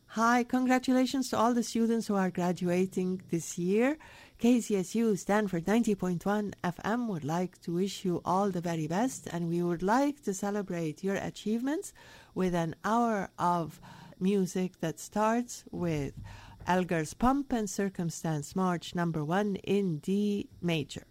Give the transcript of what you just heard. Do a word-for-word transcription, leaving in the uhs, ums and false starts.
Hi, congratulations to all the students who are graduating this year. K C S U Stanford ninety point one F M would like to wish you all the very best, and we would like to celebrate your achievements with an hour of music that starts with Elgar's Pump and Circumstance March number one in D major.